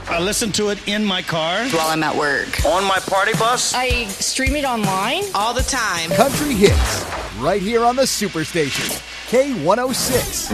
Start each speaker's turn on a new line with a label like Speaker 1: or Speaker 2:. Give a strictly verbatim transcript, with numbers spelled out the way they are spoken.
Speaker 1: I listen to it in my car.
Speaker 2: While I'm at work.
Speaker 1: On my party bus.
Speaker 3: I stream it online.
Speaker 4: All the time.
Speaker 5: Country hits, right here on the Superstation, K one oh six.